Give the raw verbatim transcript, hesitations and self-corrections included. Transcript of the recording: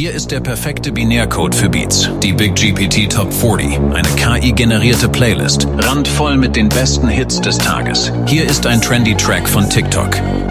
Hier ist der perfekte Binärcode für Beats. Die Big G P T Top vierzig. Eine K I-generierte Playlist. Randvoll mit den besten Hits des Tages. Hier ist ein trendy Track von TikTok.